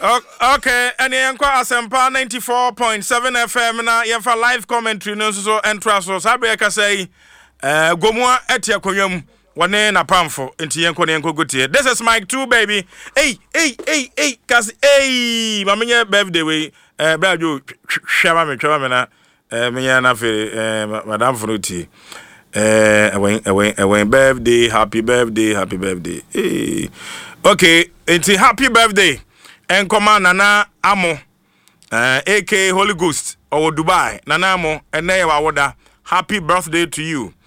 Okay, and yenko asempa 94.7 FM na yenfa live commentary no so entra so sabe ka say gomua etia konwam wone na pamfo enti yenko gotie. This is Mike 2 baby. Hey cause hey mamenye birthday we brajo hwama me na menya na fe madam fruity when birthday happy birthday. Hey. Okay, enti happy birthday. Enkoma Nana Amo AK Holy Ghost or Dubai Nana Amo ene wa woda happy birthday to you